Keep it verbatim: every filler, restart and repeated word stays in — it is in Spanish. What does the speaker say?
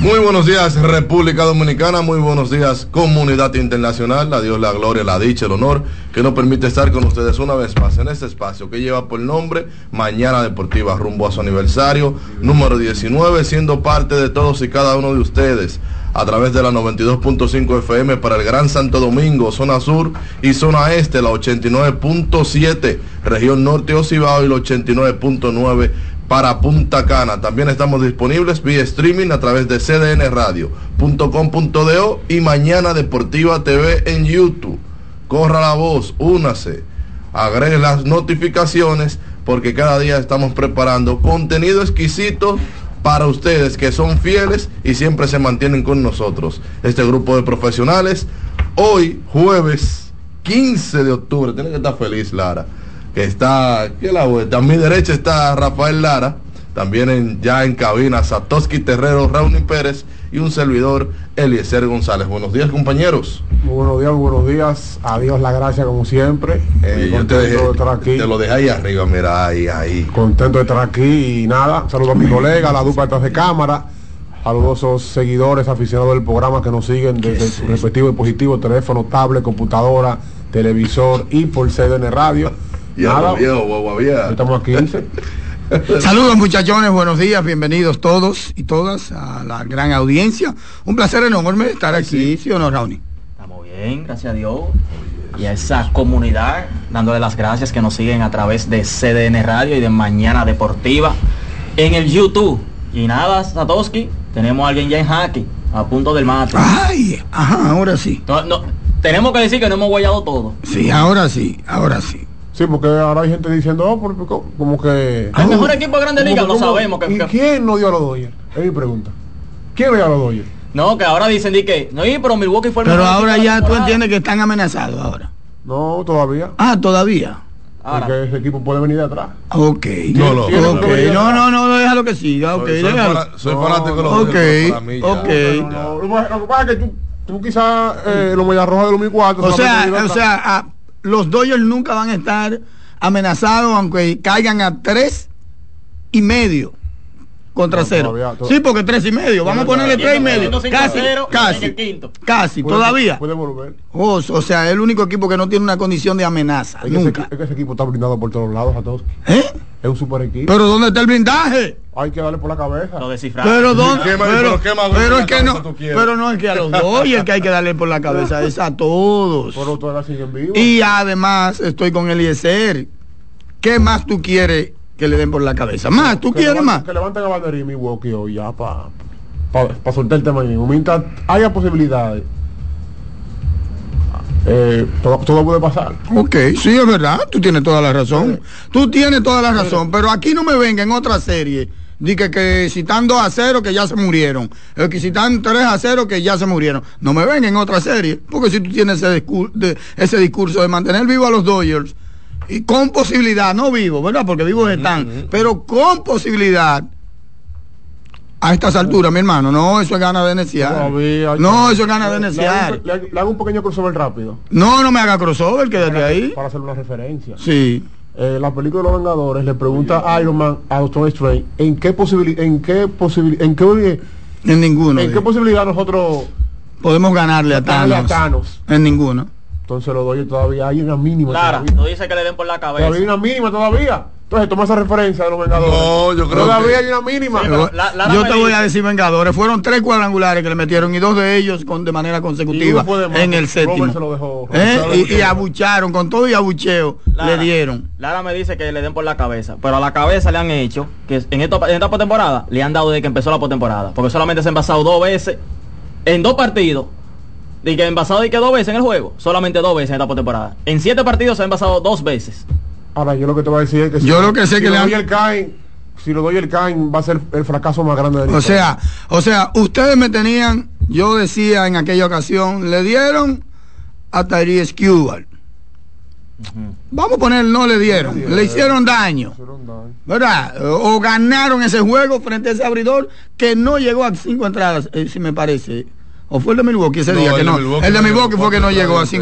Muy buenos días, República Dominicana, muy buenos días, comunidad internacional. A Dios la gloria, la dicha, el honor que nos permite estar con ustedes una vez más en este espacio que lleva por nombre Mañana Deportiva, rumbo a su aniversario número diecinueve, siendo parte de todos y cada uno de ustedes a través de la noventa y dos punto cinco F M para el Gran Santo Domingo, zona sur y zona este, la ochenta y nueve punto siete, región norte Ocibao, y la ochenta y nueve punto nueve para Punta Cana. También estamos disponibles vía streaming a través de c d n radio punto com punto do y Mañana Deportiva T V en YouTube. Corra la voz, únase, agregue las notificaciones, porque cada día estamos preparando contenido exquisito para ustedes que son fieles y siempre se mantienen con nosotros. Este grupo de profesionales, hoy jueves quince de octubre, tiene que estar feliz Lara, que está, que la vuelta, a mi derecha está Rafael Lara, también en, ya en cabina Satoshi Terrero, Raúl Pérez y un servidor, Eliezer González. Buenos días, compañeros. Muy buenos días, muy buenos días, a Dios la gracia como siempre. Eh, contento te dejé, de estar aquí. Te lo dejé ahí arriba, mira, ahí, ahí. Contento de estar aquí y nada, saludo a mi colega, a la dupla detrás de cámara, saludos a los seguidores, aficionados del programa que nos siguen desde su respectivo dispositivo, teléfono, tablet, computadora, televisor y por C D N Radio. Ya nada, viejo, guau, viejo. Estamos a quince. Saludos, muchachones, buenos días, bienvenidos todos y todas a la gran audiencia. Un placer enorme estar aquí, ¿sí, ¿sí o no, Raúl? Estamos bien, gracias a Dios. Y a esa comunidad, dándole las gracias que nos siguen a través de C D N Radio y de Mañana Deportiva en el YouTube. Y nada, Satoshi, tenemos a alguien ya en jaque, a punto del mate. Ay, ajá, ahora sí. No, no, tenemos que decir que no hemos guayado todo. Sí, ahora sí, ahora sí. Sí, porque ahora hay gente diciendo, oh, por, como que... El mejor equipo de Grandes Ligas, no sabemos. Que, ¿Y que... quién no dio a los Dodgers? Es mi pregunta. ¿Quién dio a los Dodgers? No, que ahora dicen de que... No, pero Milwaukee fue el Pero mejor ahora equipo ya tú entiendes que están amenazados ahora. No, todavía. Ah, todavía. Ahora. Porque ese equipo puede venir de atrás. Ok. No, no, okay. no, no, no, déjalo que siga. Okay, soy, soy, para, soy no, fanático de los Ok, Dodgers, ok. No, no, no. Lo que pasa es que tú, tú quizás eh, los Medias Rojas de dos mil cuatro... O sea, o sea a, los Dodgers nunca van a estar amenazados aunque caigan a tres y medio contra no, cero. Todavía, todavía. Sí, porque tres y medio. Vamos a ponerle tres y medio. Casi, casi, casi, todavía. Puede volver. Oh, o sea, es el único equipo que no tiene una condición de amenaza. Es nunca. Que ese, es que ese equipo está blindado por todos lados a todos. ¿Eh? Es un super equipo. Pero ¿dónde está el blindaje? Hay que darle por la cabeza. Lo desciframos. Pero ¿dónde? ¿Qué más, pero, pero, más pero es que no, pero no es que a los dos y el que hay que darle por la cabeza es a todos. Pero todas siguen vivos. Y además estoy con Eliezer. ¿Qué más tú quieres que le den por la cabeza? ¿Más? ¿Tú que quieres levanten, más? Que levanten a Banderín y Milwaukee hoy ya para pa, pa soltar el tema mismo. Mientras haya posibilidades, eh, todo, todo puede pasar. Ok, sí, es verdad. Tú tienes toda la razón. Sí. Tú tienes toda la razón. Sí. Pero aquí no me venga en otra serie. Dice que, que si están dos a cero que ya se murieron. El que si están tres a cero que ya se murieron. No me venga en otra serie. Porque si tú tienes ese, discur de, ese discurso de mantener vivo a los Dodgers, y con posibilidad, no vivo, ¿verdad? Porque vivos están, uh-huh. pero con posibilidad a estas alturas, mi hermano, no, eso es gana de neciar. No, eso es gana de neciar. Le, le, le hago un pequeño crossover rápido. No, no me haga crossover, quédate para, ahí. Para hacer una referencia. Sí. Eh, la película de los Vengadores le pregunta a Iron Man a Doctor Strange en qué posibilidad, en qué posibilidad, en qué en ninguno. En qué posibilidad nosotros podemos ganarle a Thanos. a Thanos. En ninguno. Entonces lo doy todavía, hay una mínima. Claro, tú dices que le den por la cabeza. Todavía hay una mínima todavía. Entonces toma esa referencia de los Vengadores. No, yo creo todavía que... hay una mínima. Sí, la, la, yo te voy a decir Vengadores, fueron tres cuadrangulares que le metieron y dos de ellos con de manera consecutiva de en el séptimo. Se lo dejó, ¿Eh? y, y abucharon, con todo y abucheo Lara, le dieron. Lara me dice que le den por la cabeza, pero a la cabeza le han hecho, que en, esto, en esta postemporada, le han dado desde que empezó la postemporada, porque solamente se han pasado dos veces, en dos partidos. De que envasado y que dos veces en el juego, solamente dos veces en esta postemporada. En siete partidos se han envasado dos veces. Ahora yo lo que te voy a decir es que si, yo lo que sé si que lo le doy han... el Cain, si lo doy el Cain va a ser el fracaso más grande del O sea, o sea, ustedes me tenían, yo decía en aquella ocasión, le dieron a Tyrese Cuban. Uh-huh. Vamos a poner, no le dieron, no le, dieron, le hicieron daño, daño, ¿verdad? O ganaron ese juego frente a ese abridor que no llegó a cinco entradas, eh, si me parece. ¿O fue el de Milwaukee ese no, día? Que no. El de Milwaukee fue que no llegó a cinco